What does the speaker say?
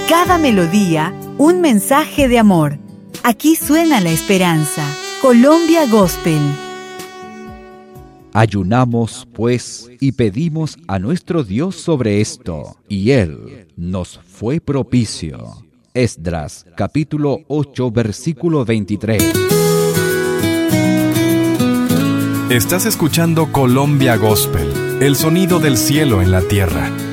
cada melodía, un mensaje de amor. Aquí suena la esperanza. Colombia Gospel. Ayunamos, pues, y pedimos a nuestro Dios sobre esto, y Él nos fue propicio. Esdras, capítulo 8, versículo 23. Estás escuchando Colombia Gospel, el sonido del cielo en la tierra.